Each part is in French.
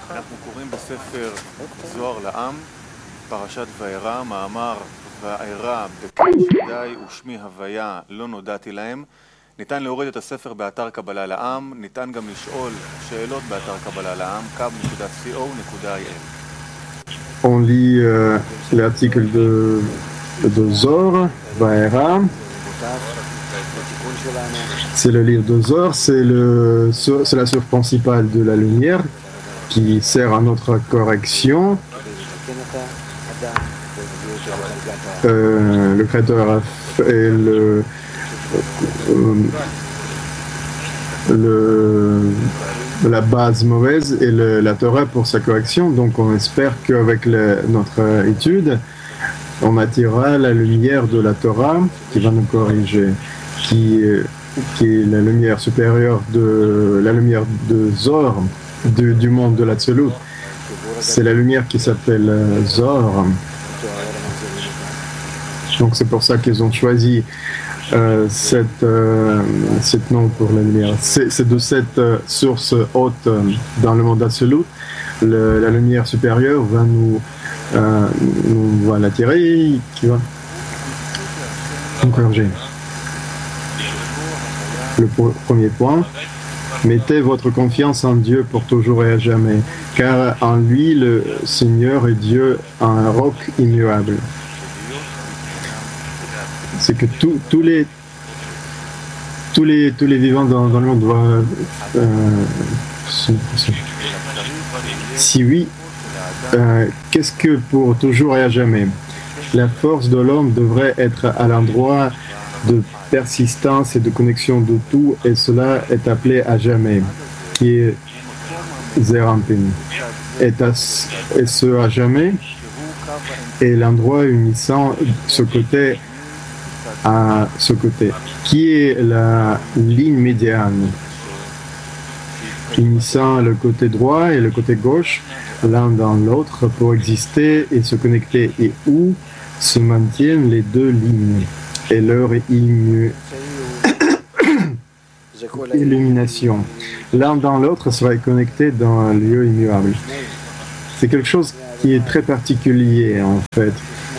אנחנו קוראים בספר זוהר לעם, פרשת וארא, מאמר וארא בקש ידי ושמי הוויה לא נודעתי להם. ניתן להוריד את הספר באתר קבלה לעם, ניתן גם לשאול שאלות באתר קבלה לעם, kab.co.il. On lit l'article de Zohar, Vaera. C'est le livre de Zohar, c'est la source principale de la lumière qui sert à notre correction. Le Créateur a fait la base mauvaise et la Torah pour sa correction. Donc on espère qu'avec notre étude, on attirera la lumière de la Torah qui va nous corriger, qui est la lumière supérieure de la lumière de Zohar, du monde de la Tselut. C'est la lumière qui s'appelle Zohar. Donc c'est pour ça qu'ils ont choisi cette nom pour la lumière. C'est de cette source haute dans le monde absolu. La lumière supérieure va nous va l'attirer, qui va nous corriger. Le premier point, mettez votre confiance en Dieu pour toujours et à jamais, car en lui le Seigneur est Dieu, un roc immuable. C'est que tous les vivants dans le monde doivent si oui, qu'est-ce que pour toujours et à jamais? La force de l'homme devrait être à l'endroit de persistance et de connexion de tout, et cela est appelé à jamais, qui est Zerampin. Et ce à jamais est l'endroit unissant ce côté à ce côté, qui est la ligne médiane, unissant le côté droit et le côté gauche, l'un dans l'autre pour exister et se connecter, et où se maintiennent les deux lignes et leur illumination. L'un dans l'autre serait connecté dans un lieu immuable. C'est quelque chose qui est très particulier en fait.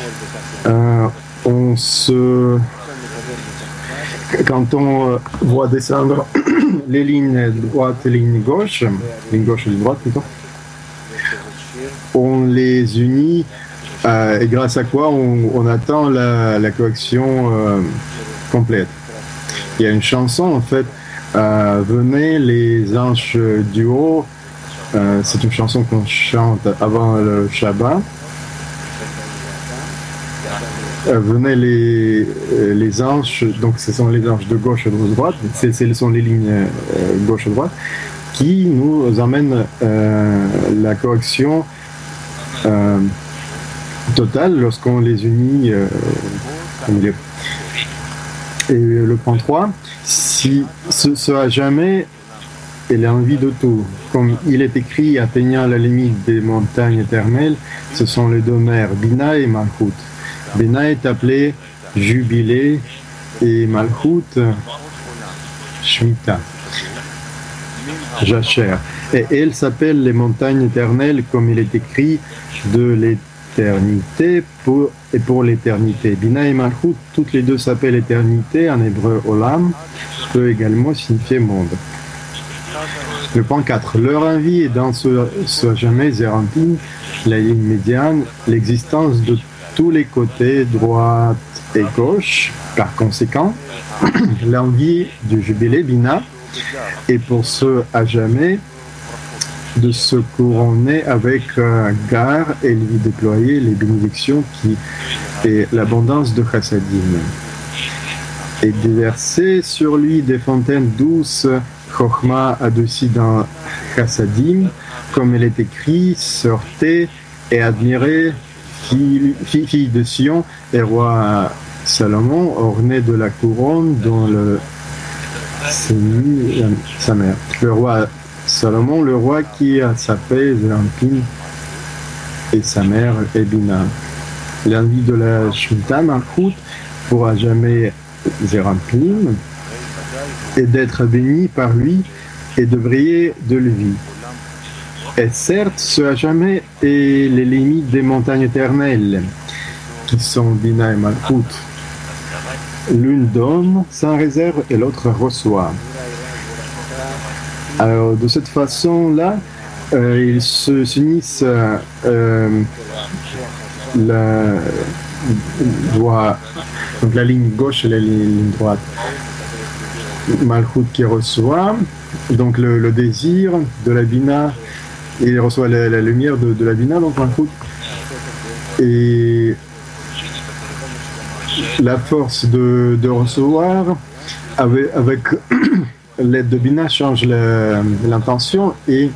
Quand on voit descendre les lignes droite et ligne gauche et droite plutôt, on les unit et grâce à quoi on attend la correction complète. Il y a une chanson en fait, venez les anges du haut, c'est une chanson qu'on chante avant le Shabbat. Venez les anges, donc ce sont les anges de gauche et de droite, ce sont les lignes gauche et droite qui nous amènent la correction totale lorsqu'on les unit. Et le point 3, si ce à jamais est l'envie de tout, comme il est écrit atteignant la limite des montagnes éternelles, ce sont les deux mers, Bina et Malchut. Bina est appelé jubilé et Malchut Shemitah, Jacher. Et elles s'appellent les montagnes éternelles comme il est écrit de l'éternité pour l'éternité. Bina et Malchut, toutes les deux s'appellent éternité, en hébreu Olam, peut également signifier monde. Le point 4. Leur envie est dans ce jamais Zerampin, la ligne médiane, l'existence de tous les côtés, droite et gauche. Par conséquent, l'envie du jubilé Bina est pour ce à jamais de se couronner avec Gar et lui déployer les bénédictions et l'abondance de Chassadim. Et déverser sur lui des fontaines douces, Chochma adoucie dans Chassadim, comme il est écrit, sortez et admirez, fille de Sion et roi Salomon, orné de la couronne dont s'est mis sa mère. Le roi Salomon, le roi qui a sa paix, Zerampin, et sa mère, Bina. L'envie de la Shemitah, Malchut, pourra jamais Zerampin, et d'être béni par lui et de briller de lui. Et certes, ce à jamais est les limites des montagnes éternelles, qui sont Bina et Malchut. L'une donne sans réserve et l'autre reçoit. Alors, de cette façon-là, ils s'unissent donc la ligne gauche et la ligne droite. Malchut qui reçoit donc le désir de la Bina, il reçoit la lumière de la Bina, donc Malchut, et la force de recevoir avec l'aide de Bina change l'intention et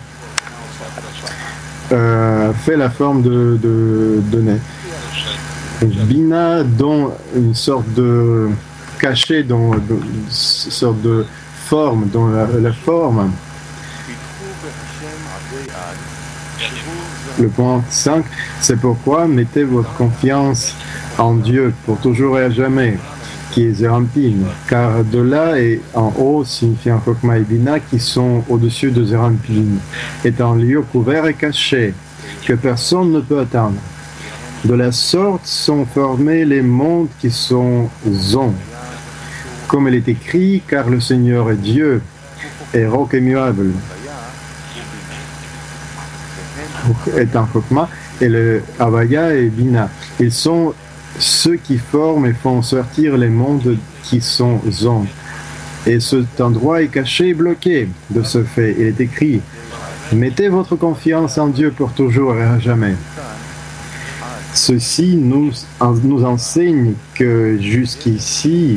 fait la forme de donner. Bina dans une sorte de cachet, dans une sorte de forme, dans la forme. Le point 5, c'est pourquoi mettez votre confiance en Dieu pour toujours et à jamais, qui est Zerampin, car de là et en haut signifiant Chokma et Bina qui sont au-dessus de Zerampin, est un lieu couvert et caché, que personne ne peut atteindre. De la sorte sont formés les mondes qui sont Zon. Comme il est écrit, car le Seigneur est Dieu, et roc immuable, est un Chokma, et le Havaya et Bina. Ils sont ceux qui forment et font sortir les mondes qui sont Zon. Et cet endroit est caché et bloqué de ce fait. Il est écrit, mettez votre confiance en Dieu pour toujours et à jamais. Ceci nous enseigne que jusqu'ici,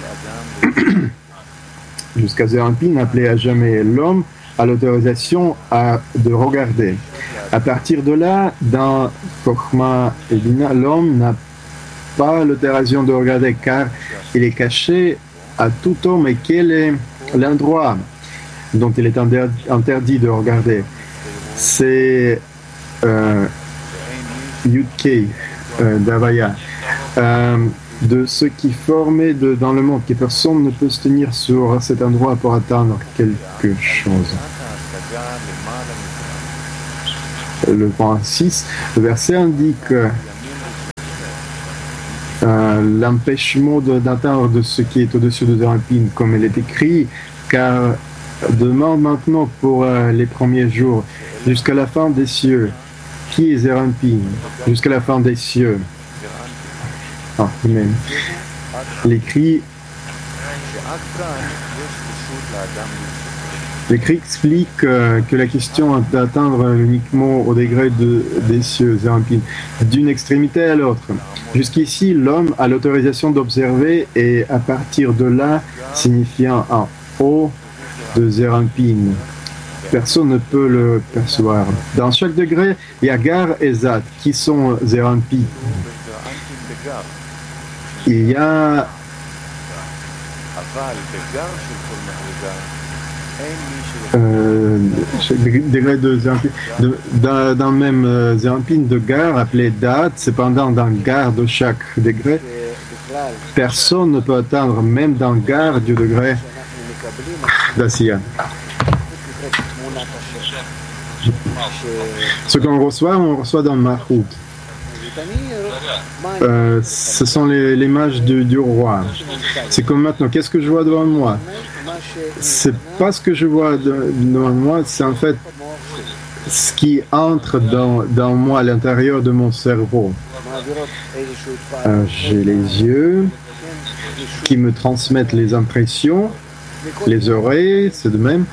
jusqu'à Zerampin, appelé à jamais l'homme, a l'autorisation de regarder. À partir de là, dans Chokhma et Bina, l'homme n'a pas l'autorisation de regarder car il est caché à tout homme et quel est l'endroit dont il est interdit de regarder. C'est Yudkei d'Havaya, de ce qui formait dans le monde, que personne ne peut se tenir sur cet endroit pour atteindre quelque chose. Le point 6, le verset indique l'empêchement d'atteindre de ce qui est au-dessus de Zerampin, comme il est écrit, car demande maintenant pour les premiers jours, jusqu'à la fin des cieux. Qui est Zerampin? Jusqu'à la fin des cieux. Ah, amen. L'écrit explique que la question est d'atteindre uniquement au degré des cieux, Zerampin, d'une extrémité à l'autre. Jusqu'ici, l'homme a l'autorisation d'observer et à partir de là, signifiant en haut de Zerampin. Personne ne peut le percevoir. Dans chaque degré, il y a Gar et Zat qui sont Zerampin. Il y a chaque degré de Zerampin. Dans le même Zerampin de Gar, appelé Dat, cependant dans Gar de chaque degré, personne ne peut atteindre, même dans Gar du degré d'Asiya. Ce qu'on reçoit, on reçoit dans le Malchut. Ce sont l'image du roi. C'est comme maintenant, qu'est-ce que je vois devant moi? C'est pas ce que je vois devant moi, c'est en fait ce qui entre dans moi, à l'intérieur de mon cerveau. J'ai les yeux qui me transmettent les impressions, les oreilles, c'est de même,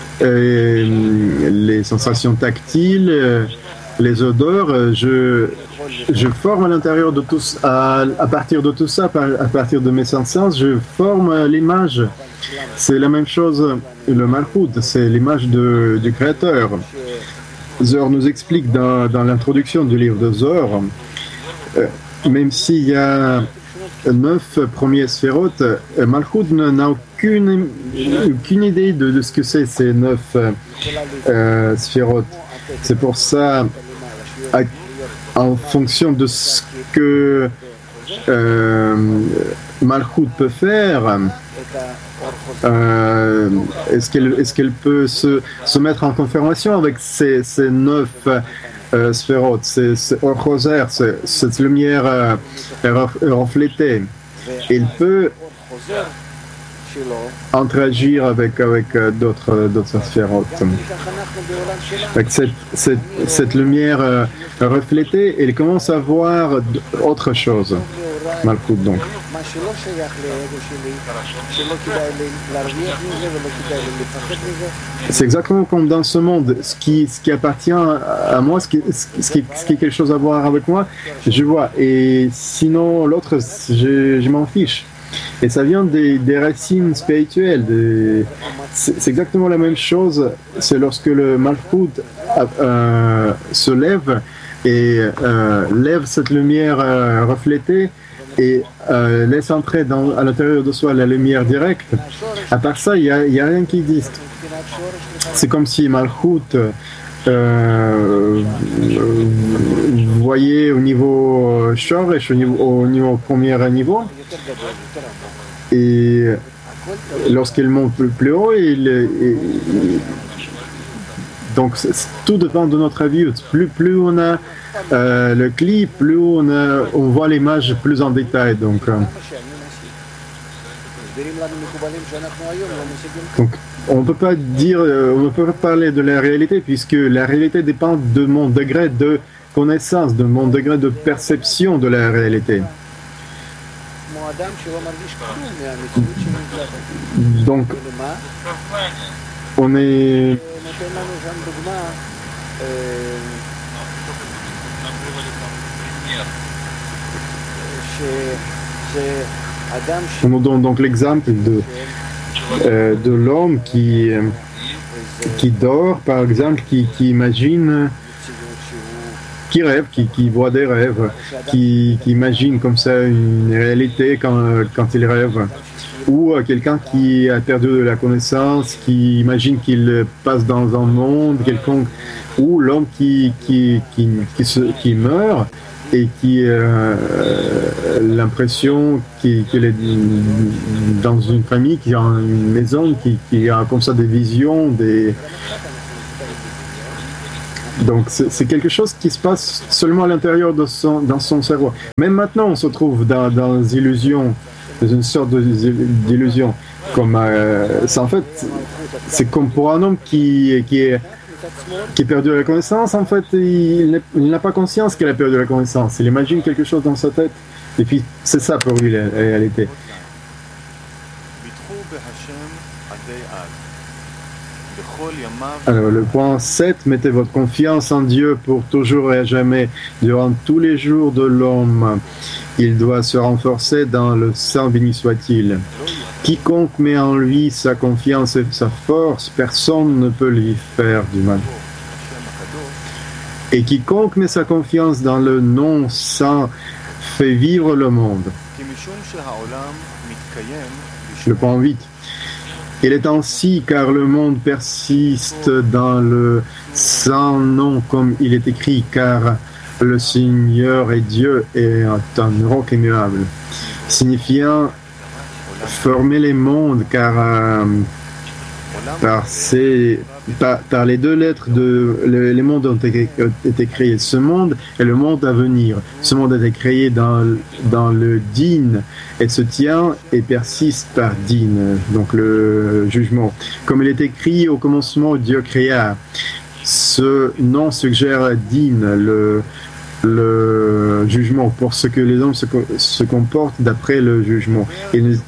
les sensations tactiles, les odeurs. Je forme à l'intérieur de tout à partir de tout ça, à partir de mes sens, je forme l'image. C'est la même chose, le Malchut, c'est l'image du Créateur. Zohar nous explique dans l'introduction du livre de Zohar, même s'il y a 9 premiers sphérotes, Malchut n'a aucune idée de ce que c'est ces 9 sphérotes. C'est pour ça, en fonction de ce que Malchut peut faire, est-ce qu'elle peut se mettre en confirmation avec ces 9 sphérotes, ces orchoser, cette lumière reflétée? Il peut interagir avec d'autres sphérotes. Avec cette lumière reflétée, elle commence à voir autre chose. Malkout, donc. C'est exactement comme dans ce monde. Ce qui appartient à moi, ce qui est quelque chose à voir avec moi, je vois. Et sinon, l'autre, je m'en fiche. Et ça vient des racines spirituelles. C'est exactement la même chose. C'est lorsque le Malkout se lève et lève cette lumière reflétée et laisse entrer à l'intérieur de soi la lumière directe. À part ça, il n'y a rien qui existe. C'est comme si Malkout vous voyez au niveau Shoresh, au niveau premier niveau, et lorsqu'il monte plus haut, donc tout dépend de notre avis. Plus on a le clip, plus on voit l'image plus en détail. Donc on ne peut pas dire, on ne peut pas parler de la réalité, puisque la réalité dépend de mon degré de connaissance, de mon degré de perception de la réalité. Donc, on est... On nous donne donc l'exemple de l'homme qui dort, par exemple, qui imagine, qui rêve, qui voit des rêves, qui imagine comme ça une réalité quand il rêve. Ou quelqu'un qui a perdu de la connaissance, qui imagine qu'il passe dans un monde quelconque. Ou l'homme qui meurt et qui a l'impression qu'il est dans une famille, qui a une maison, qui a comme ça des visions, Donc c'est quelque chose qui se passe seulement à l'intérieur dans son cerveau. Même maintenant, on se trouve dans des illusions, dans une sorte d'illusion. Comme en fait, c'est comme pour un homme qui a perdu la connaissance. En fait, il n'a pas conscience qu'il a perdu la connaissance. Il imagine quelque chose dans sa tête, et puis c'est ça pour lui la réalité. Alors le point 7, mettez votre confiance en Dieu pour toujours et à jamais, durant tous les jours de l'homme. Il doit se renforcer dans le Saint béni soit-il. Quiconque met en lui sa confiance et sa force, personne ne peut lui faire du mal. Et quiconque met sa confiance dans le nom saint fait vivre le monde. Le point 8. Il est ainsi car le monde persiste dans le saint nom comme il est écrit, car le Seigneur est Dieu et un roc immuable, signifiant former les mondes, car par les deux lettres les mondes ont été créés. Ce monde est le monde à venir. Ce monde a été créé dans le din et se tient et persiste par din, donc le jugement. Comme il est écrit au commencement, Dieu créa. Ce nom suggère din, le jugement, pour ce que les hommes se comportent d'après le jugement. Il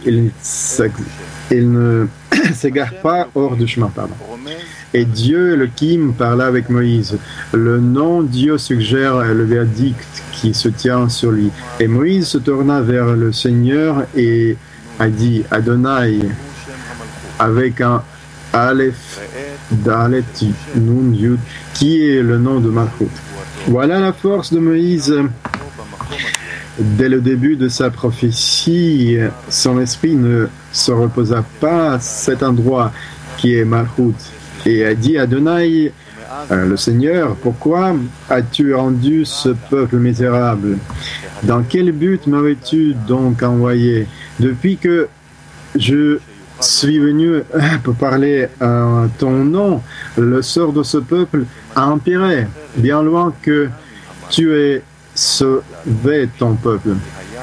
ne s'égare pas hors du chemin, pardon. Et Dieu, le Kim, parla avec Moïse. Le nom Dieu suggère le verdict qui se tient sur lui. Et Moïse se tourna vers le Seigneur et a dit Adonai, avec un Aleph, Dalet, Nun, Yud, qui est le nom de Malkout. Voilà la force de Moïse. Dès le début de sa prophétie, son esprit ne se reposa pas à cet endroit qui est Malkout, et a dit Adonai, le Seigneur, pourquoi as-tu rendu ce peuple misérable? Dans quel but m'avais-tu donc envoyé? Depuis que je suis venu pour parler ton nom. Le sort de ce peuple a empiré, bien loin que tu aies sauvé ton peuple.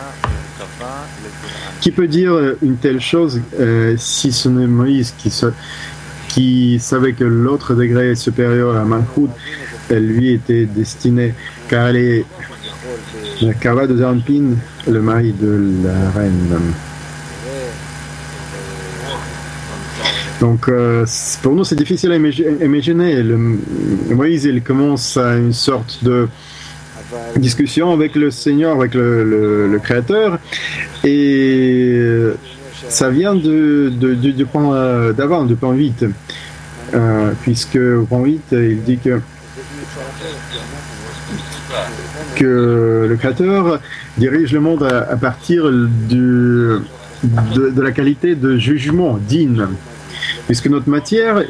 Qui peut dire une telle chose si ce n'est Moïse qui savait que l'autre degré supérieur à Malchut lui était destiné, car elle est la Carla de Zampin, le mari de la reine. Donc pour nous c'est difficile à imaginer. Moïse il commence à une sorte de discussion avec le Seigneur, avec le Créateur, et ça vient du point d'avant, du point 8, puisque au point 8 il dit que le Créateur dirige le monde à partir de la qualité de jugement, din. Puisque notre matière,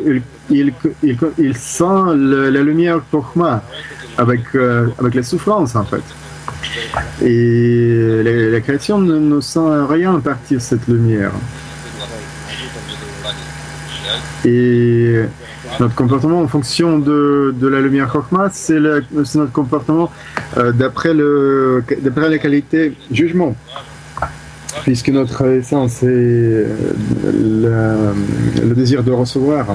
il sent la lumière Chokhmah avec les souffrances en fait. Et la création ne sent rien à partir de cette lumière. Et notre comportement en fonction de la lumière Chokhmah, c'est notre comportement d'après la qualité jugement. Puisque notre essence est le désir de recevoir.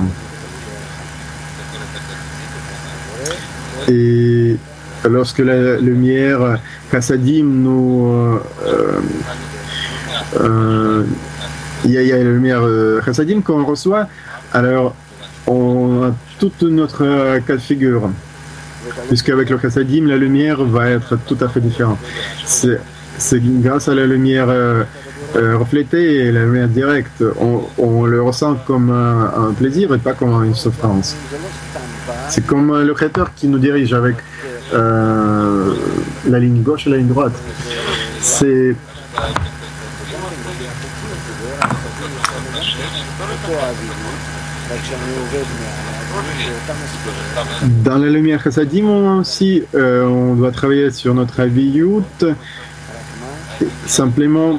Et lorsque la lumière Chassadim il y a la lumière Chassadim qu'on reçoit, alors on a toute notre cas de figure. Puisqu'avec le Chassadim, la lumière va être tout à fait différente. C'est grâce à la lumière reflétée et la lumière directe, on le ressent comme un plaisir et pas comme une souffrance. C'est comme le Créateur qui nous dirige avec la ligne gauche et la ligne droite. C'est dans la lumière Chassadim aussi, on doit travailler sur notre aviyut. Simplement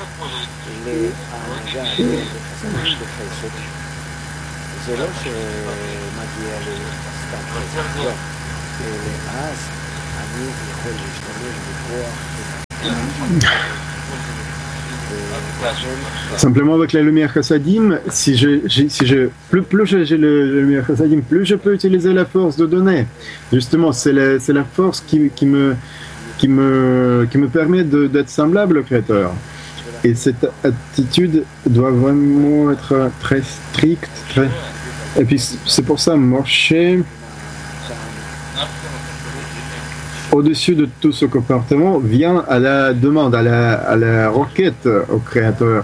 avec la lumière Chassadim, plus j'ai la lumière Chassadim, plus je peux utiliser la force de donner. Justement, c'est la force qui me permet d'être semblable au Créateur. Et cette attitude doit vraiment être très stricte. Et puis c'est pour ça, Moshe, au-dessus de tout ce comportement, vient à la demande, à la requête au Créateur.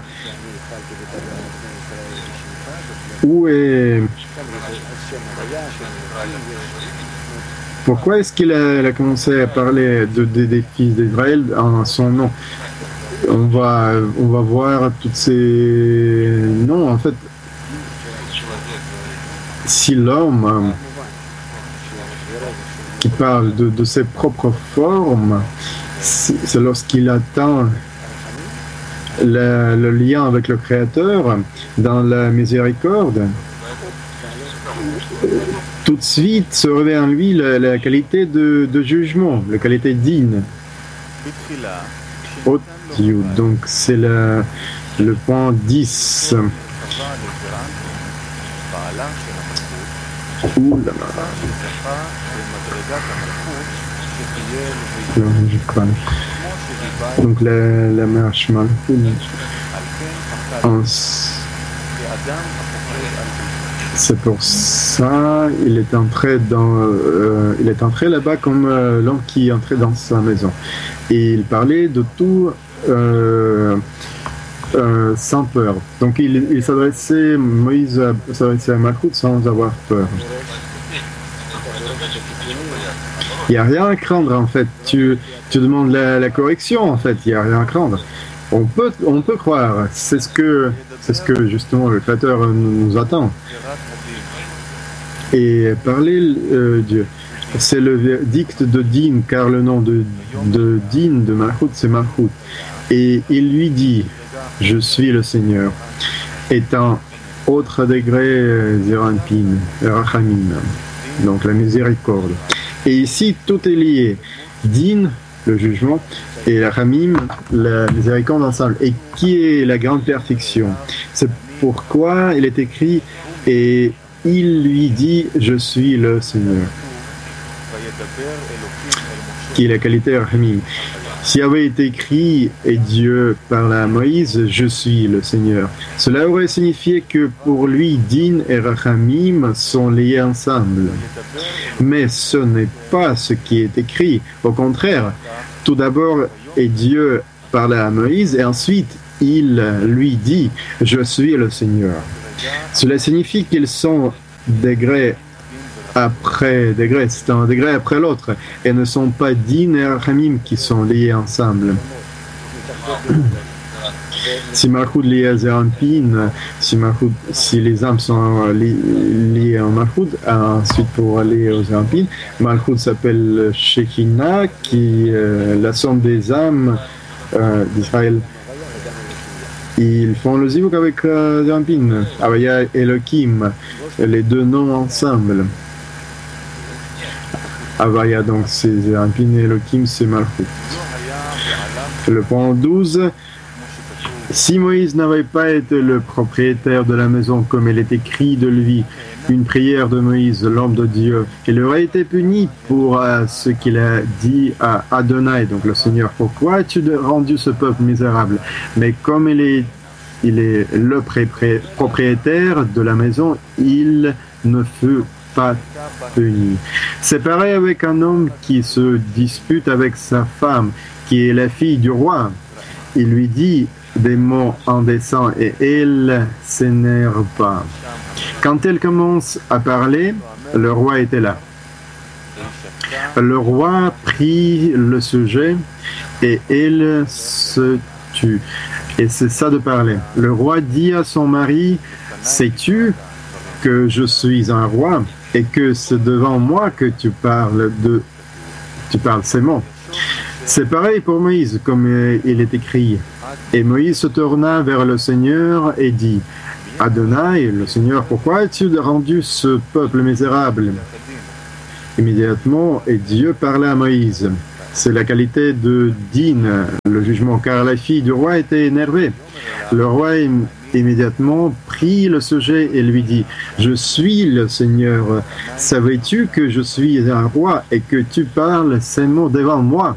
Pourquoi est-ce qu'il a commencé à parler des fils d'Israël en son nom? On va voir toutes ces noms. En fait, si l'homme qui parle de ses propres formes, c'est lorsqu'il atteint le lien avec le Créateur dans la miséricorde, tout de suite se révèle en lui la qualité de jugement, la qualité digne. Donc c'est le point 10. Donc la marche Malchut. C'est pour ça il est entré là-bas comme l'homme qui entrait dans sa maison. Et il parlait de tout sans peur. Donc Moïse s'adressait à Malchut sans avoir peur. Il n'y a rien à craindre en fait. Tu demandes la correction en fait. Il n'y a rien à craindre. On peut croire. C'est ce que justement le Créateur nous attend. Et parler Dieu. C'est le verdict de Din, car le nom de Din, de Malchut, c'est Malchut. Et il lui dit, je suis le Seigneur. est un autre degré Zerampin, Rachamim, donc la miséricorde. Et ici, tout est lié. Din, le jugement, et Rachamim, la miséricorde ensemble. Et qui est la grande perfection? C'est pourquoi il est écrit, et il lui dit, je suis le Seigneur. Qui est la qualité Rachamim. S'il avait été écrit, et Dieu parla à Moïse, je suis le Seigneur, cela aurait signifié que pour lui, Din et Rachamim sont liés ensemble. Mais ce n'est pas ce qui est écrit. Au contraire, tout d'abord, et Dieu parla à Moïse, et ensuite, il lui dit, je suis le Seigneur. Cela signifie qu'ils sont degrés après degré, c'est un degré après l'autre, et ne sont pas Din et Rachamim qui sont liés ensemble. Si Malchut lié à Zerampin, si les âmes sont liées en Malchut, ensuite pour aller aux Zerampin, Malchut s'appelle Shekinah, qui est la somme des âmes d'Israël. Ils font le zivuk avec Zerampin, Avaya et Elohim, les deux noms ensemble. Avaya, donc c'est Zerampin et Elohim, c'est Malchut. Le point 12. Si Moïse n'avait pas été le propriétaire de la maison comme il est écrit de lui, une prière de Moïse, l'homme de Dieu, il aurait été puni pour ce qu'il a dit à Adonai, donc le Seigneur. Pourquoi as-tu rendu ce peuple misérable? Mais comme il est le propriétaire de la maison, il ne fut pas puni. C'est pareil avec un homme qui se dispute avec sa femme, qui est la fille du roi. Il lui dit des mots indécents et elle s'énerve pas. Quand elle commence à parler, le roi était là. Le roi prit le sujet et elle se tut. Et c'est ça de parler. Le roi dit à son mari, sais-tu que je suis un roi et que c'est devant moi que tu parles ces mots. C'est pareil pour Moïse, comme il est écrit. Et Moïse se tourna vers le Seigneur et dit, Adonai, le Seigneur, pourquoi as-tu rendu ce peuple misérable? Immédiatement, et Dieu parla à Moïse. C'est la qualité de Din, le jugement, car la fille du roi était énervée. Le roi immédiatement prit le sujet et lui dit, je suis le Seigneur, savais-tu que je suis un roi et que tu parles ces mots devant moi?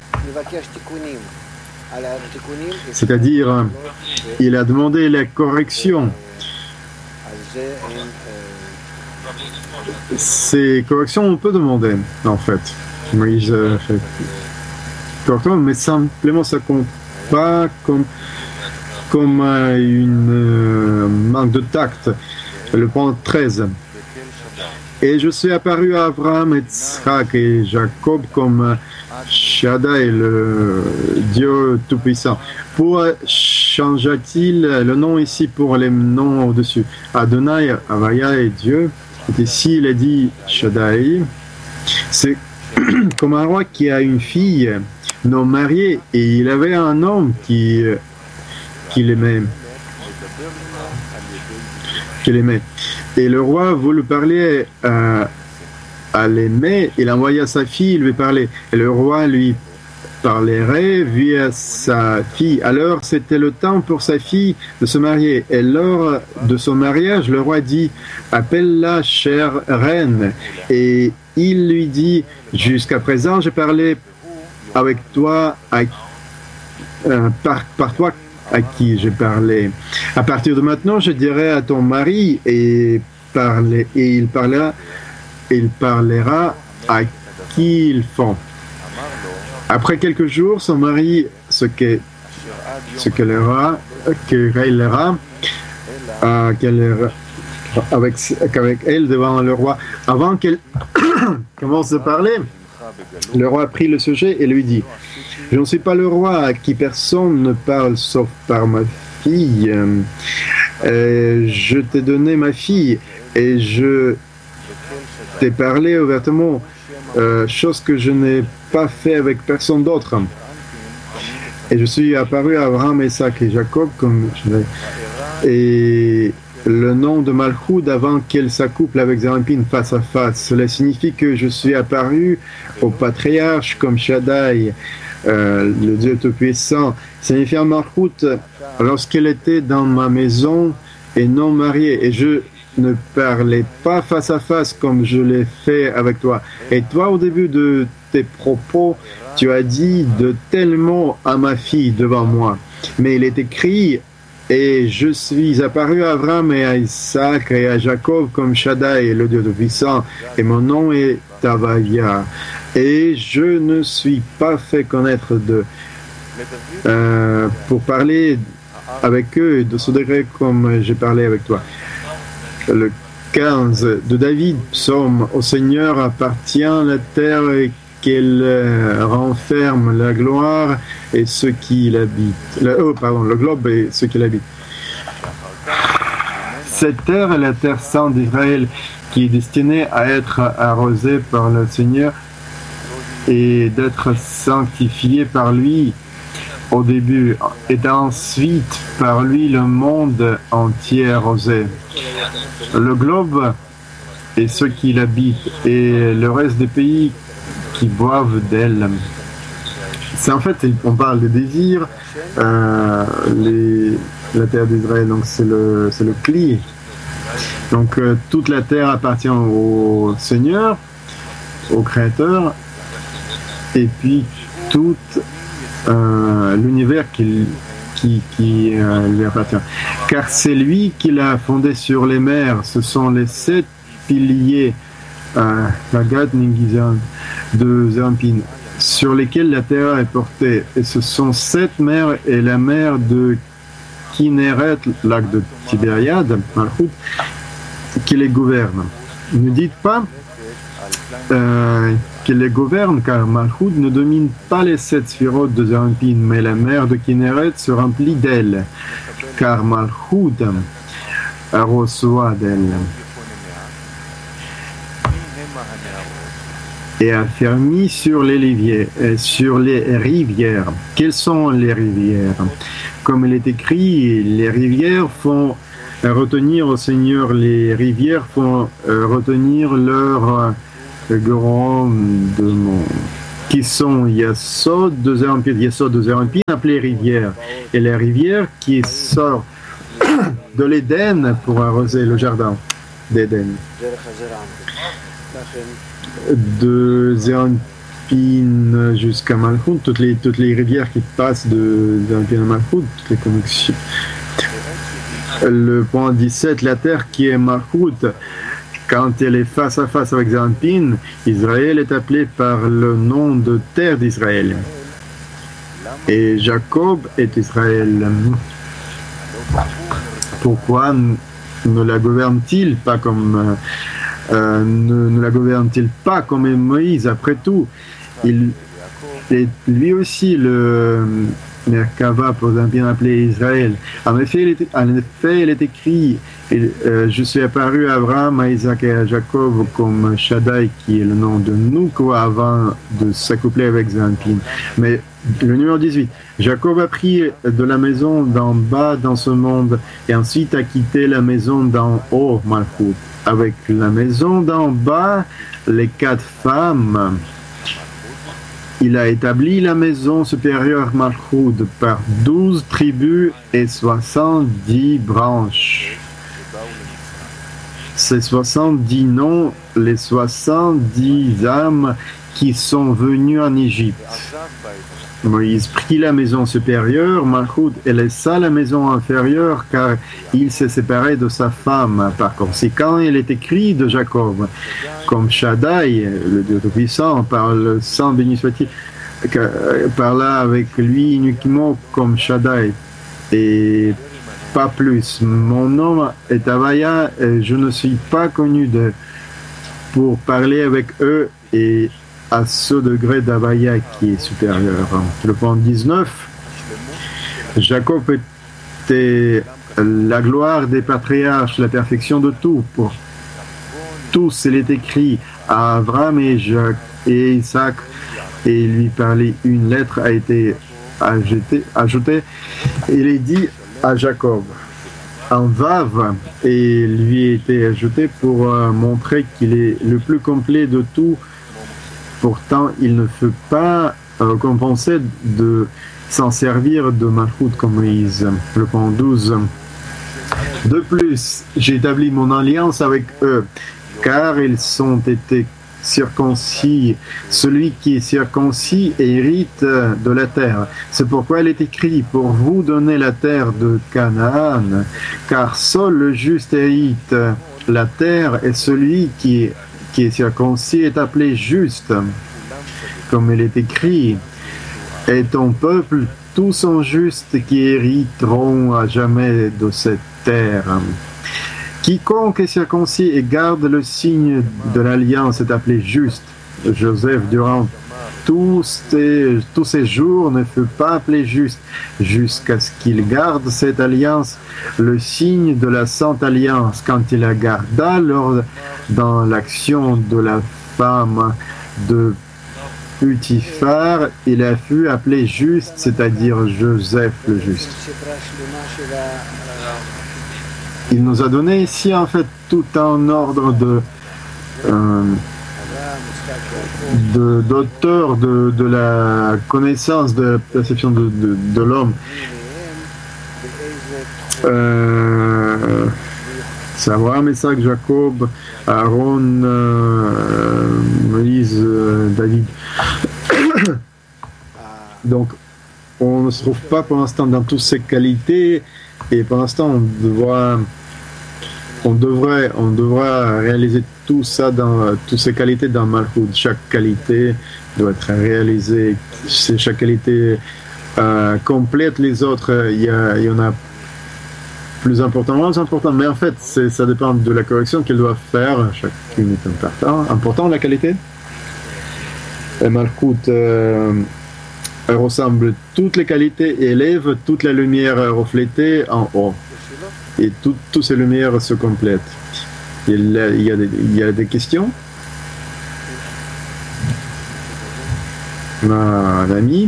C'est-à-dire, il a demandé la correction. Ces corrections, on peut demander, en fait. Moïse fait correction, mais simplement, ça compte pas comme une manque de tact. Le point 13. Et je suis apparu à Abraham, Yitzhak et Jacob comme Shaddai, le Dieu Tout-Puissant. Pour changea-t-il le nom ici pour les noms au-dessus? Adonai, Avaya et Dieu. Et ici, il a dit Shaddai. C'est comme un roi qui a une fille non mariée et il avait un homme qui l'aimait. Et le roi voulut parler à l'aimer, il envoya sa fille lui parler. Et le roi lui parlerait via sa fille. Alors c'était le temps pour sa fille de se marier. Et lors de son mariage, le roi dit, appelle-la chère reine. Et il lui dit, jusqu'à présent, j'ai parlé avec toi, par toi à qui j'ai parlé. À partir de maintenant, je dirai à ton mari et il parlera à qui il faut. Après quelques jours, son mari se querellera avec elle devant le roi. Avant qu'elle commence à parler, le roi prit le sujet et lui dit, je ne suis pas le roi à qui personne ne parle sauf par ma fille. Je t'ai donné ma fille et je t'ai parlé ouvertement, chose que je n'ai pas fait avec personne d'autre. Et je suis apparu à Abraham, Isaac et Jacob comme et le nom de Malchut avant qu'elle s'accouple avec Zerampin face à face. Cela signifie que je suis apparu au patriarche comme Shaddai, le Dieu Tout-Puissant. Signifiant Malchut lorsqu'elle était dans ma maison et non mariée, et je ne parlais pas face à face comme je l'ai fait avec toi. Et toi, au début de tes propos, tu as dit de tels mots à ma fille devant moi. Mais il est écrit: et je suis apparu à Abraham et à Isaac et à Jacob comme Shaddai, le Dieu Tout-Puissant, et mon nom est Tavaya. Et je ne suis pas fait connaître pour parler avec eux de ce degré comme j'ai parlé avec toi. Le 15 de David, psaume: au Seigneur appartient la terre et qu'elle renferme la gloire et ceux qui l'habitent. Le globe et ceux qui l'habitent. Cette terre est la terre sainte d'Israël qui est destinée à être arrosée par le Seigneur et d'être sanctifiée par lui au début et ensuite par lui le monde entier arrosé. Le globe et ceux qui l'habitent et le reste des pays qui boivent d'elle. C'est en fait, on parle des désirs, la terre d'Israël, donc c'est le Kli. Donc toute la terre appartient au Seigneur, au Créateur, et puis tout l'univers qui lui appartient. Car c'est lui qui l'a fondé sur les mers, ce sont les 7 piliers Lagat Ningizan de Zerampin, sur lesquels la terre est portée. Et ce sont 7 mers et la mer de Kinneret, lac de Tibériade, Malchut, qui les gouverne. Ne dites pas qu'il les gouverne, car Malchut ne domine pas les 7 sphirotes de Zerampin, mais la mer de Kinneret se remplit d'elle, car Malchut reçoit d'elle. Et affermi sur les rivières. Quelles sont les rivières? Comme il est écrit, les rivières font retenir au Seigneur, les rivières font retenir leur grandement, qui sont Yasod de Zerampin, appelées rivières, et les rivières qui sortent de l'Éden pour arroser le jardin d'Éden. De Zerampin jusqu'à Malchut, toutes les rivières qui passent de Zerampin à Malchut, toutes les connexions. Le point 17, la terre qui est Malchut, quand elle est face à face avec Zerampin, Israël est appelé par le nom de terre d'Israël. Et Jacob est Israël. Pourquoi ne la gouverne-t-il pas comme ne la gouverne-t-il pas comme Moïse? Après tout, il est lui aussi le Merkava pour bien appelé Israël. En effet, il est écrit: je suis apparu à Abraham, à Isaac et à Jacob comme Shaddai, qui est le nom de Noukwa avant de s'accoupler avec Zerampin. Mais le numéro 18, Jacob a pris de la maison d'en bas dans ce monde et ensuite a quitté la maison d'en haut, Malchut. Avec la maison d'en bas, les 4 femmes, il a établi la maison supérieure Malchut par 12 tribus et 70 branches. Ces 70 noms, les 70 âmes qui sont venues en Égypte. Moïse prit la maison supérieure, Malchut, et laissa la maison inférieure, car il s'est séparé de sa femme. Par conséquent, il est écrit de Jacob, comme Shaddai, le Dieu Tout-Puissant, par le sang béni soit-il, parla avec lui uniquement comme Shaddai, et pas plus. Mon nom est Avaya, et je ne suis pas connu pour parler avec eux, et à ce degré d'Avaya qui est supérieur. Le point 19, Jacob était la gloire des patriarches, la perfection de tout. Pour tous, il est écrit à Abraham et Isaac, et lui parlait, une lettre a été ajoutée. Il est dit à Jacob. un vav et lui a été ajouté pour montrer qu'il est le plus complet de tout. Pourtant, il ne fut pas compensé de s'en servir de Malchut comme Moïse. Le point 12. De plus, j'ai établi mon alliance avec eux, car ils ont été circoncis. Celui qui est circoncis hérite de la terre. C'est pourquoi il est écrit, pour vous donner la terre de Canaan, car seul le juste hérite la terre, et celui qui est circoncis est appelé juste. Comme il est écrit, et ton peuple, tous sont justes qui hériteront à jamais de cette terre. Quiconque est circoncis et garde le signe de l'alliance est appelé juste. Joseph, durant tous ses jours, ne fut pas appelé juste, jusqu'à ce qu'il garde cette alliance, le signe de la Sainte Alliance. Quand il la garda dans l'action de la femme de Putifar, il a fut appelé juste, c'est-à-dire Joseph le juste. Il nous a donné ici en fait tout un ordre d'auteur de la connaissance, de la perception de l'homme. C'est Abraham, Isaac, Jacob, Aaron, Moïse, David. Donc, on ne se trouve pas pour l'instant dans toutes ces qualités, et pour l'instant, on devra réaliser tout ça toutes ces qualités dans Malchut. Chaque qualité doit être réalisée. Chaque qualité complète les autres. Il y en a plus important, moins important, mais en fait, ça dépend de la correction qu'elle doit faire. Chacune est important, la qualité. Et Malchut ressemble toutes les qualités et élève toute la lumière reflétée en haut. Et toutes ces lumières se complètent. Il y a des questions? Un ami?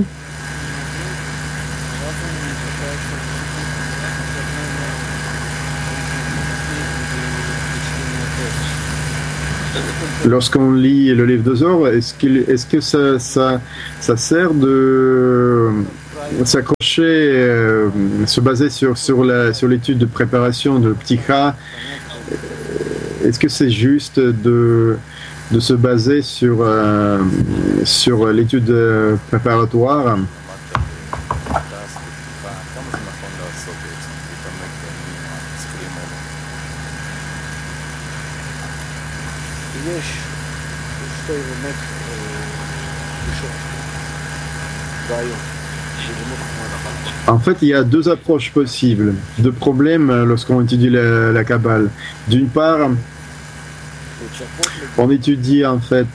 Lorsqu'on lit le livre de Zohar, est-ce que ça sert de s'accrocher, se baser sur l'étude de préparation de Ptikha? Est-ce que c'est juste de se baser sur l'étude préparatoire? En fait, il y a deux approches possibles, deux problèmes lorsqu'on étudie la Kabbale. D'une part, on étudie en fait,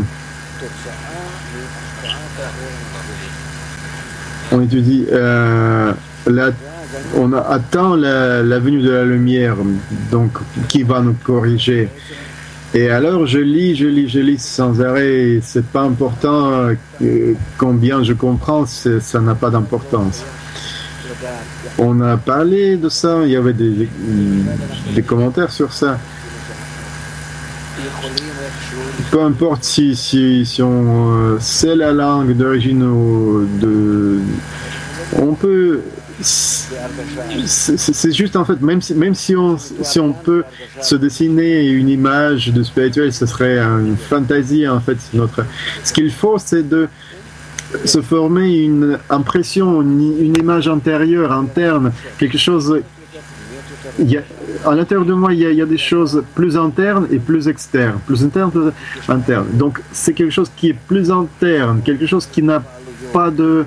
on attend la venue de la lumière, donc qui va nous corriger. Et alors je lis sans arrêt. C'est pas important combien je comprends, ça n'a pas d'importance. On a parlé de ça, il y avait des commentaires sur ça. Peu importe si on sait la langue d'origine on peut. C'est juste en fait, même si on peut se dessiner une image de spirituel, ce serait une fantaisie en fait. Ce qu'il faut, c'est de se former une impression, une image intérieure, interne, quelque chose. À l'intérieur de moi, il y a des choses plus internes et plus externes, plus internes, plus internes. Donc c'est quelque chose qui est plus interne, quelque chose qui n'a pas de.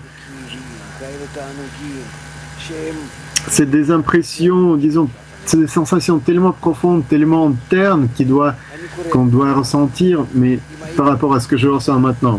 C'est des impressions, disons, c'est des sensations tellement profondes, tellement internes qu'on doit ressentir, mais par rapport à ce que je ressens maintenant.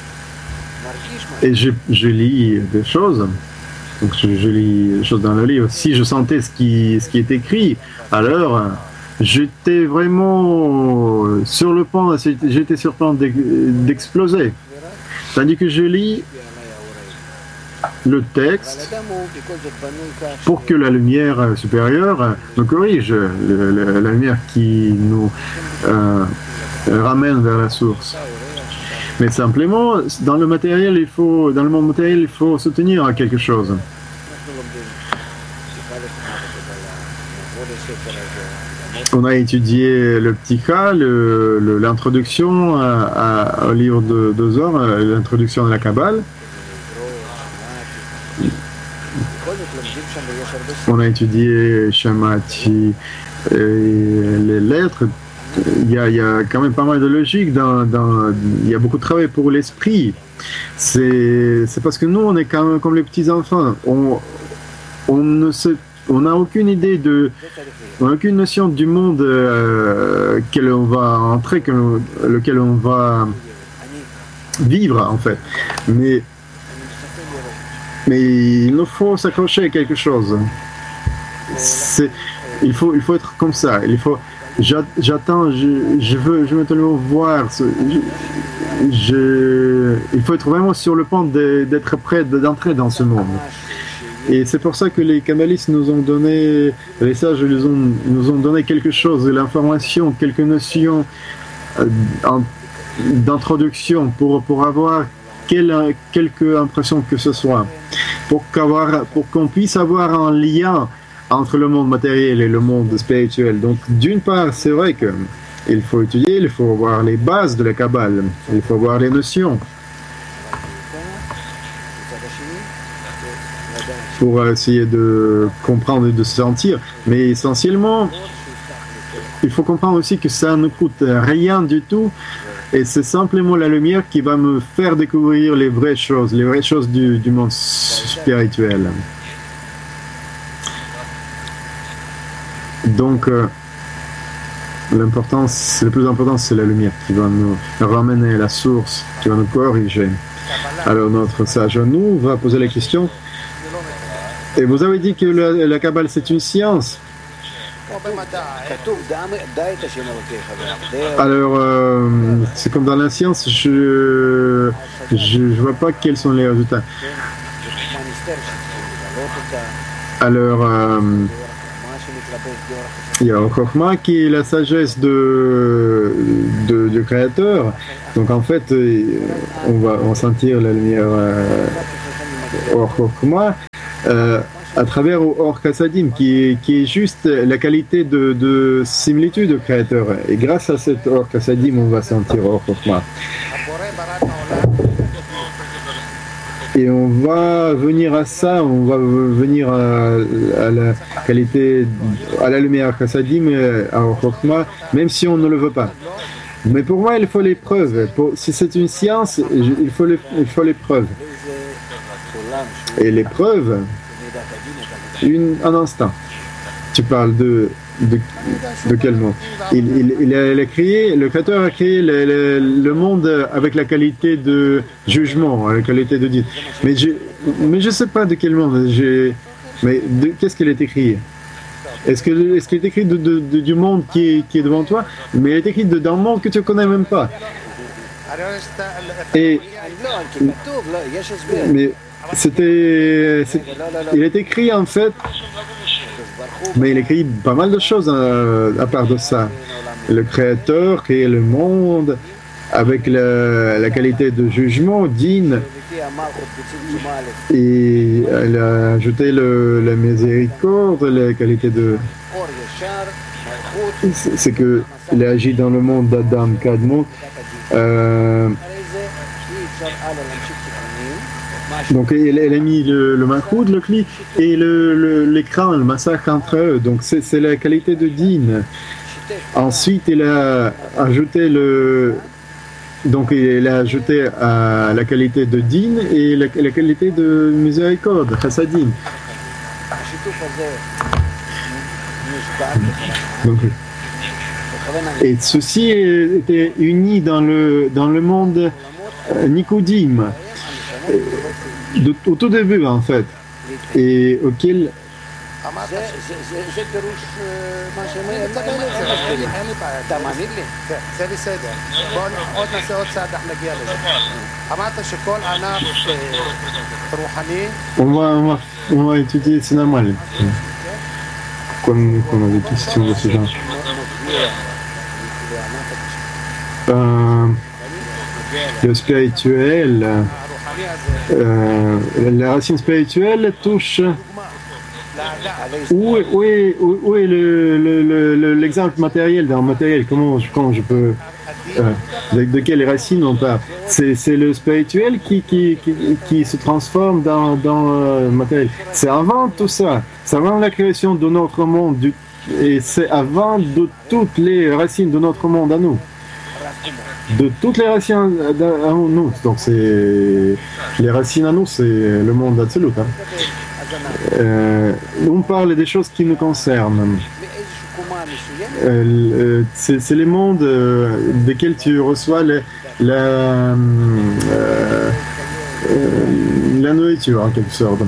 Et je lis des choses, donc je lis des choses dans le livre. Si je sentais ce qui est écrit, alors j'étais vraiment sur le point d'exploser. Tandis que je lis, le texte pour que la lumière supérieure nous corrige, la lumière qui nous ramène vers la source. Mais simplement, dans le monde matériel, il faut se tenir à quelque chose. On a étudié le Pticha, l'introduction au livre de Zohar, l'introduction de la Kabbale. On a étudié Shamati, les lettres. Il y a quand même pas mal de logique, il y a beaucoup de travail pour l'esprit. C'est parce que nous, on est quand même comme les petits enfants. On n'a aucune idée on n'a aucune notion du monde lequel on va entrer, lequel on va vivre en fait. Mais il nous faut s'accrocher à quelque chose. Il faut être comme ça. J'attends, je veux maintenant voir. Il faut être vraiment sur le point d'être prêt d'entrer dans ce monde. Et c'est pour ça que les kabbalistes nous ont donné, les sages nous ont donné quelque chose, de l'information, quelques notions d'introduction pour avoir quelques impressions que ce soit, pour qu'on puisse avoir un lien entre le monde matériel et le monde spirituel. Donc d'une part, c'est vrai qu'il faut étudier, il faut voir les bases de la Kabbale, il faut voir les notions, pour essayer de comprendre et de se sentir. Mais essentiellement, il faut comprendre aussi que ça ne coûte rien du tout et c'est simplement la lumière qui va me faire découvrir les vraies choses du monde spirituel. Donc, le plus important, c'est la lumière qui va nous ramener à la source, qui va nous corriger. Alors, notre sage à nous va poser la question. Et vous avez dit que la Kabbale c'est une science. Alors, c'est comme dans la science, je vois pas quels sont les résultats. Alors, il y a Chokhmah qui est la sagesse du Créateur. Donc en fait, on va sentir la lumière Or Chokhmah. À travers Or Chassadim, qui est juste la qualité de similitude au Créateur. Et grâce à cette Or Chassadim, on va sentir Or Chokhmah. Et on va venir à ça, on va venir à la qualité, à la lumière Chassadim, à Or Chokhmah, même si on ne le veut pas. Mais pour moi, il faut les preuves. Si c'est une science, il faut les preuves. Et les preuves, un instant. Tu parles de quel monde? Il a créé, le Créateur a créé le monde avec la qualité de jugement, la qualité de dire. Mais je sais pas de quel monde. Mais qu'est-ce qu'il est écrit? Est-ce qu'il est écrit du monde qui est devant toi? Mais il est écrit d'un monde que tu ne connais même pas. Mais il est écrit en fait, mais il écrit pas mal de choses à part de ça. Le Créateur crée le monde avec la qualité de jugement, din, et elle a ajouté la miséricorde, la qualité de... C'est qu'il agit dans le monde d'Adam Kadmon. Donc elle a mis le Malchut, le Kli et l'écran, le massacre entre eux. Donc c'est la qualité de din. Ensuite, il a ajouté à la qualité de din et la qualité de miséricorde, chassadim. Donc, et ceci était uni dans le monde Nikodim. Au tout début en fait, et auquel on va étudier, c'est normal. Qu'on a des questions de ce genre. Le spirituel, la racine spirituelle touche. Où est l'exemple matériel d'un matériel? Comment je peux. De quelle racine on parle? C'est le spirituel qui se transforme dans le matériel. C'est avant tout ça. C'est avant la création de notre monde. Et c'est avant de toutes les racines de notre monde à nous. De toutes les racines à nous. Donc c'est les racines à nous, c'est le monde absolu. On parle des choses qui nous concernent. C'est les mondes desquels tu reçois la nourriture en quelque sorte.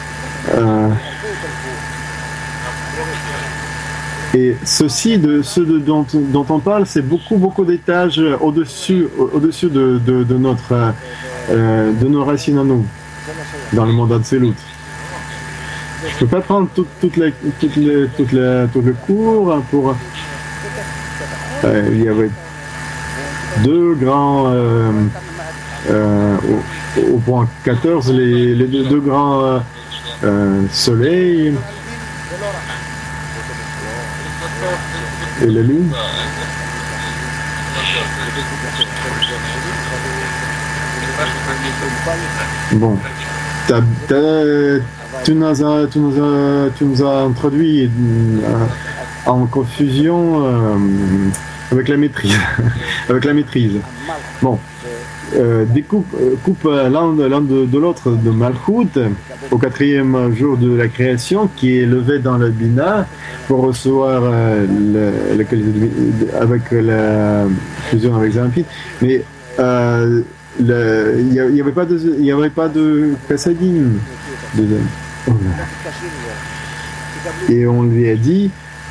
Et ceci, dont on parle, c'est beaucoup d'étages au-dessus de nos racines à nous, dans le monde absolu. Je peux pas prendre tout le cours pour. Il y avait deux grands au point 14, les deux grands soleils et la lune. Bon, tu nous as introduit en confusion avec la maîtrise. Avec la maîtrise. Bon, coupe l'un de l'autre de Malchut au 4e jour de la création, qui est levé dans le Bina pour recevoir avec la fusion avec Zampin. Mais il n'y avait pas de Kassadim dedans. Et on lui a dit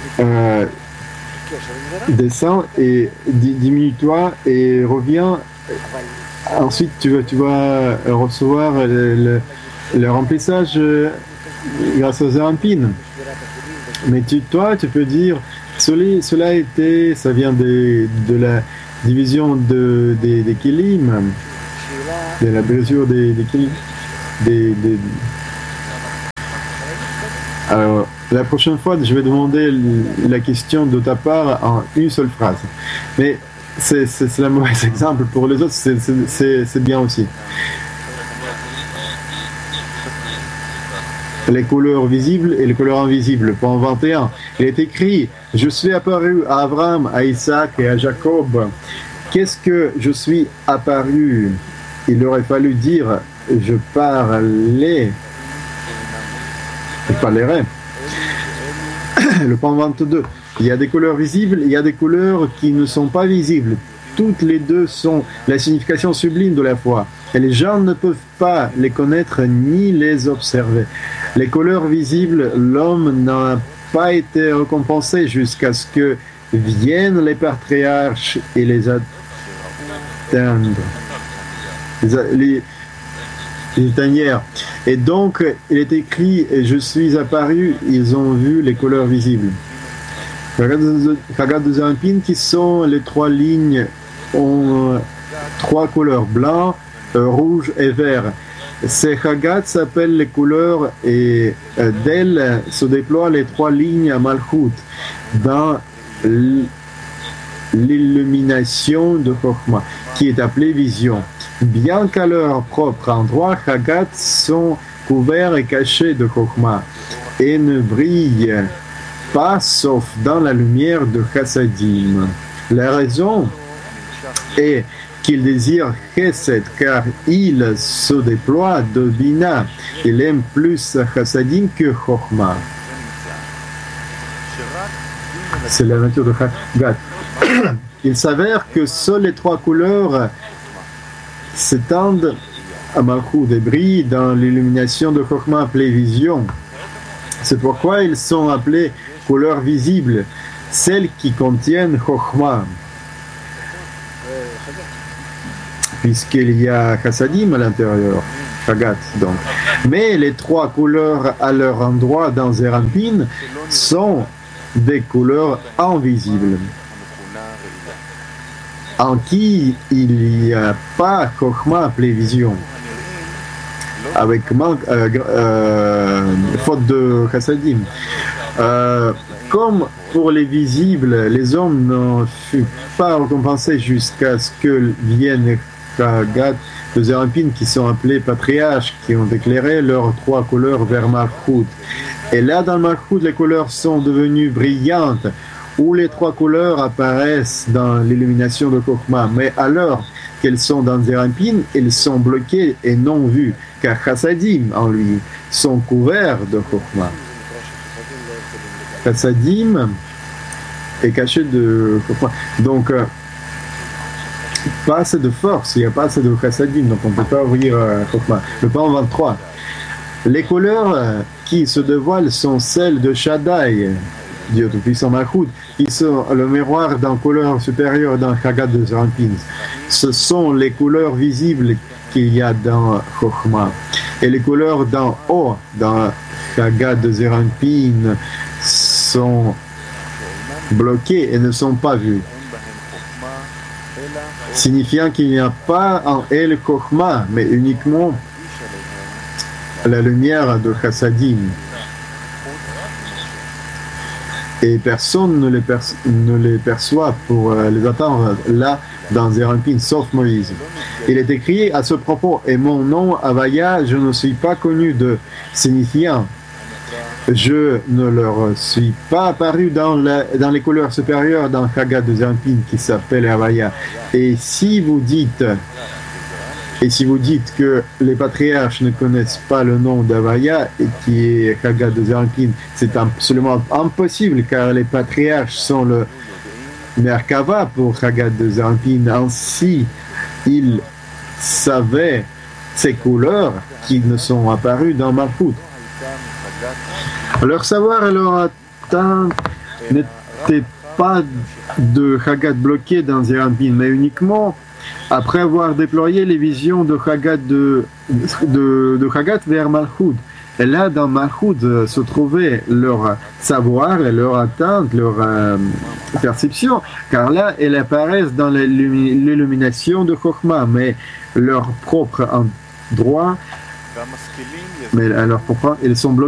descends et diminue-toi et reviens. Ensuite tu vas recevoir le remplissage grâce aux Zampin. Mais toi tu peux dire ça vient de la division des Kélim, de la brisure des Kélim. Alors, la prochaine fois, je vais demander la question de ta part en une seule phrase. Mais c'est le mauvais exemple. Pour les autres, c'est bien aussi. Les couleurs visibles et les couleurs invisibles. Point 21. Il est écrit « Je suis apparu à Abraham, à Isaac et à Jacob. Qu'est-ce que je suis apparu ?» Il aurait fallu dire « Je parlerai. » Le point 22. Il y a des couleurs visibles, il y a des couleurs qui ne sont pas visibles. Toutes les deux sont la signification sublime de la foi. Et les gens ne peuvent pas les connaître ni les observer. Les couleurs visibles, l'homme n'a pas été récompensé jusqu'à ce que viennent les patriarches et les atteignent. Les tanières. Et donc, il est écrit « Je suis apparu », ils ont vu les couleurs visibles. Chagat de Zampin, qui sont les trois lignes, ont trois couleurs, blanc, rouge et vert. Ces Chagat s'appellent les couleurs et d'elles se déploient les trois lignes à Malchut dans l'illumination de Chokhmah, qui est appelée vision. Bien qu'à leur propre endroit, Chagat sont couverts et cachés de Chokhmah et ne brillent pas sauf dans la lumière de Chassadim. La raison est qu'ils désirent Chesed car il se déploie de Bina. Il aime plus Chassadim que Chokhmah. C'est la nature de Chagat. Il s'avère que seules les trois couleurs s'étendent à Malchut et brillent dans l'illumination de Chokhmah appelée vision. C'est pourquoi ils sont appelés couleurs visibles, celles qui contiennent Chokhmah. Puisqu'il y a Chassadim à l'intérieur. Chagat, donc. Mais les trois couleurs à leur endroit dans Zerampin sont des couleurs invisibles, en qui il n'y a pas Chokhmah appelé vision, avec faute de chassadim. Comme pour les visibles, les hommes n'ont pas récompensés jusqu'à ce que viennent Chagat de Zerampin, qui sont appelés patriarches, qui ont éclairé leurs trois couleurs vers Malchut. Et là, dans Malchut, les couleurs sont devenues brillantes, où les trois couleurs apparaissent dans l'illumination de Chokhmah. Mais alors qu'elles sont dans Zerampin, elles sont bloquées et non vues, car Chassadim, en lui, sont couverts de Chokhmah. Chassadim est caché de Chokhmah. Donc, pas assez de force, il n'y a pas assez de chassadim, donc on ne peut pas ouvrir Chokhmah. Le pan 23. Les couleurs qui se dévoilent sont celles de Shaddai, Dieu Tout-Puissant Malchut, qui sont le miroir d'un couleur supérieure dans Chagat de Zerampin. Ce sont les couleurs visibles qu'il y a dans Chokhmah. Et les couleurs d'en haut, dans Chagat de Zerampin, sont bloquées et ne sont pas vues, signifiant qu'il n'y a pas en elle Chokhmah, mais uniquement la lumière de Chassadim. Et personne ne les perçoit pour les attendre là dans Zerampin, sauf Moïse. Il est écrit à ce propos, et mon nom, Havaya, je ne suis pas connu de, signifiant, je ne leur suis pas apparu dans les couleurs supérieures dans Chagat de Zerampin qui s'appelle Havaya. Et si vous dites que les patriarches ne connaissent pas le nom d'Havaya et qui est Chagat de Zerampin, c'est absolument impossible, car les patriarches sont le Merkava pour Chagat de Zerampin. Ainsi, ils savaient ces couleurs qui ne sont apparues dans Malchut. Leur savoir et leur atteinte n'étaient pas de Chagat bloqué dans Zerampin, mais uniquement après avoir déployé les visions de Chagat vers Malchut. Et là, dans Malchut, se trouvait leur savoir et leur atteinte, leur perception, car là, elles apparaissent dans l'illumination de Chokhmah, mais leur propre endroit, elles sont bloquées.